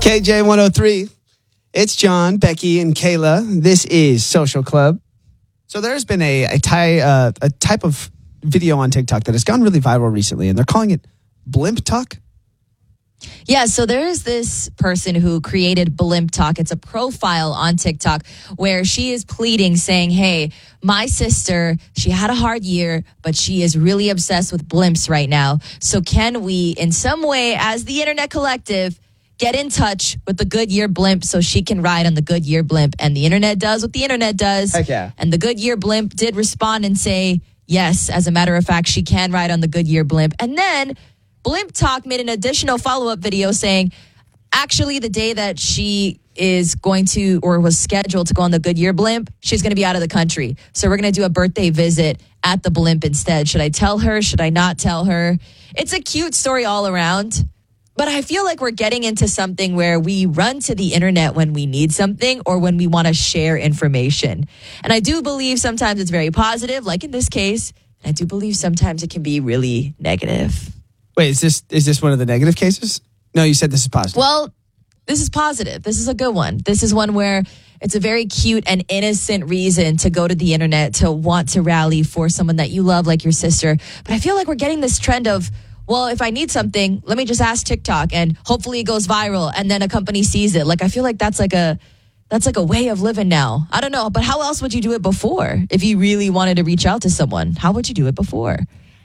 KJ103. It's John, Becky, and Kayla. This is Social Club. So there's been a type of video on TikTok that has gone really viral recently, and they're calling it Blimp Talk. Yeah, so there's this person who created Blimp Talk. It's a profile on TikTok where she is pleading, saying, hey, my sister, she had a hard year, but she is really obsessed with blimps right now. So can we, in some way, as the Internet Collective, get in touch with the Goodyear blimp so she can ride on the Goodyear blimp? And the Internet does what the Internet does. Heck yeah. And the Goodyear blimp did respond and say, yes, as a matter of fact, she can ride on the Goodyear blimp. And then Blimp Talk made an additional follow-up video saying, actually, the day that she is going to or was scheduled to go on the Goodyear blimp, she's going to be out of the country. So we're going to do a birthday visit at the blimp instead. Should I tell her? Should I not tell her? It's a cute story all around. But I feel like we're getting into something where we run to the internet when we need something or when we want to share information. And I do believe sometimes it's very positive, like in this case. And I do believe sometimes it can be really negative. Wait, is this one of the negative cases? No, you said this is positive. Well, this is positive. This is a good one. This is one where it's a very cute and innocent reason to go to the internet, to want to rally for someone that you love, like your sister. But I feel like we're getting this trend of, well, if I need something, let me just ask TikTok and hopefully it goes viral and then a company sees it. Like, I feel like that's like a way of living now. I don't know, but how else would you do it before? If you really wanted to reach out to someone, how would you do it before?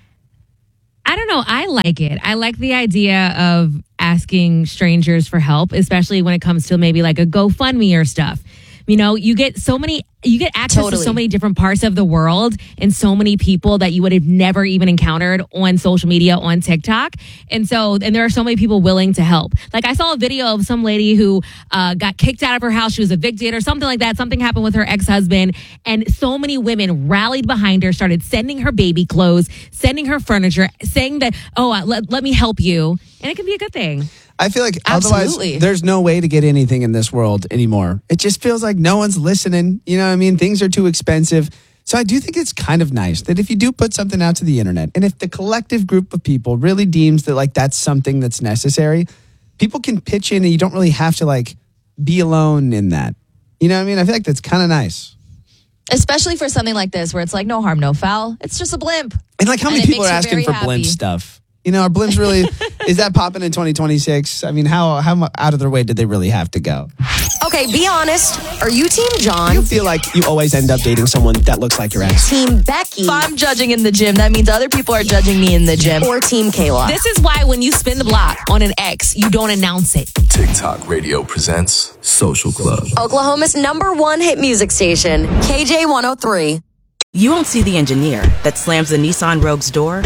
I don't know. I like it. I like the idea of asking strangers for help, especially when it comes to maybe like a GoFundMe or stuff. You know, you get access to so many different parts of the world and so many people that you would have never even encountered on social media, on TikTok. And there are so many people willing to help. Like, I saw a video of some lady who got kicked out of her house. She was evicted or something like that. Something happened with her ex-husband. And so many women rallied behind her, started sending her baby clothes, sending her furniture, saying that, let me help you. And it can be a good thing. I feel like Absolutely. Otherwise there's no way to get anything in this world anymore. It just feels like no one's listening. You know what I mean? Things are too expensive. So I do think it's kind of nice that if you do put something out to the internet, and if the collective group of people really deems that like that's something that's necessary, people can pitch in and you don't really have to like be alone in that. You know what I mean? I feel like that's kind of nice. Especially for something like this where it's like no harm, no foul. It's just a blimp. And like how many people are asking for happy. blimp stuff? You know, are blimps really, is that popping in 2026? I mean, how out of their way did they really have to go? Okay, be honest. Are you Team John? You feel like you always end up dating someone that looks like your ex. Team Becky? If I'm judging in the gym, that means other people are judging me in the gym. Or Team Kayla? This is why when you spin the block on an ex, you don't announce it. TikTok Radio presents Social Club. Oklahoma's #1 hit music station, KJ103. You won't see the engineer that slams the Nissan Rogue's door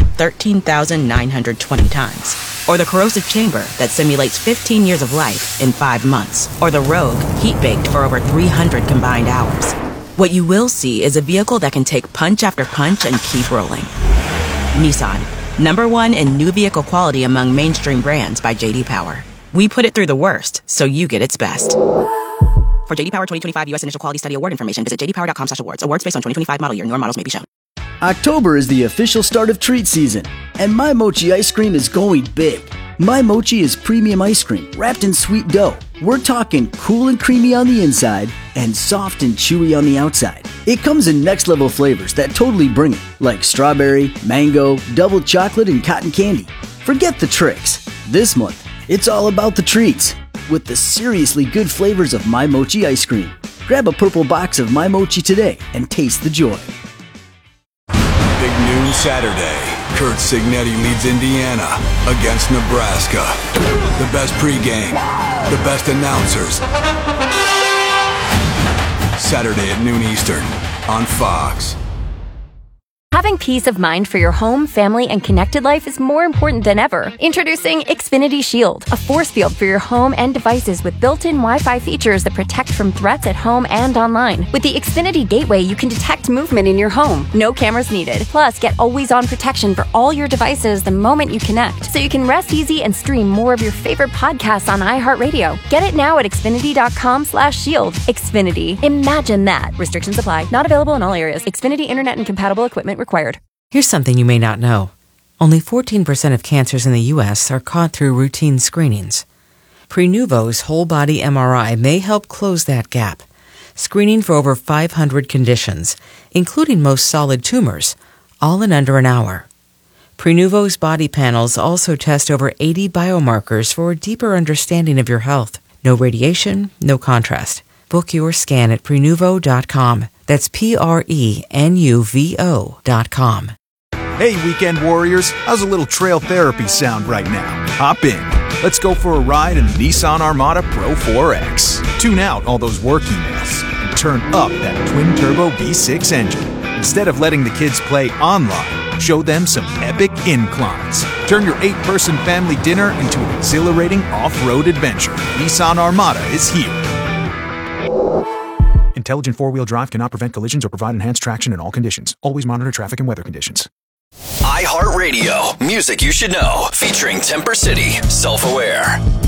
13,920 times. Or the corrosive chamber that simulates 15 years of life in 5 months. Or the Rogue heat-baked for over 300 combined hours. What you will see is a vehicle that can take punch after punch and keep rolling. Nissan, #1 in new vehicle quality among mainstream brands by J.D. Power. We put it through the worst, so you get its best. For J.D. Power 2025 U.S. Initial Quality Study Award information, visit jdpower.com/awards. Awards based on 2025 model year. Newer models may be shown. October is the official start of treat season, and My Mochi ice cream is going big. My Mochi is premium ice cream wrapped in sweet dough. We're talking cool and creamy on the inside and soft and chewy on the outside. It comes in next level flavors that totally bring it, like strawberry, mango, double chocolate, and cotton candy. Forget the tricks. This month, it's all about the treats. With the seriously good flavors of My Mochi ice cream. Grab a purple box of My Mochi today and taste the joy. Big noon Saturday. Kurt Signetti leads Indiana against Nebraska. The best pregame, the best announcers. Saturday at noon Eastern on Fox. Having peace of mind for your home, family, and connected life is more important than ever. Introducing Xfinity Shield, a force field for your home and devices with built-in Wi-Fi features that protect from threats at home and online. With the Xfinity Gateway, you can detect movement in your home. No cameras needed. Plus, get always-on protection for all your devices the moment you connect, so you can rest easy and stream more of your favorite podcasts on iHeartRadio. Get it now at Xfinity.com/shield. Xfinity. Imagine that. Restrictions apply. Not available in all areas. Xfinity Internet and compatible equipment required. Here's something you may not know. Only 14% of cancers in the U.S. are caught through routine screenings. Prenuvo's whole-body MRI may help close that gap, screening for over 500 conditions, including most solid tumors, all in under an hour. Prenuvo's body panels also test over 80 biomarkers for a deeper understanding of your health. No radiation, no contrast. Book your scan at Prenuvo.com. That's Prenuvo.com. Hey, weekend warriors, how's a little trail therapy sound right now? Hop in. Let's go for a ride in the Nissan Armada Pro 4X. Tune out all those work emails and turn up that twin-turbo V6 engine. Instead of letting the kids play online, show them some epic inclines. Turn your 8-person family dinner into an exhilarating off-road adventure. Nissan Armada is here. Intelligent four-wheel drive cannot prevent collisions or provide enhanced traction in all conditions. Always monitor traffic and weather conditions. iHeartRadio, music you should know, featuring Temper City, Self-Aware.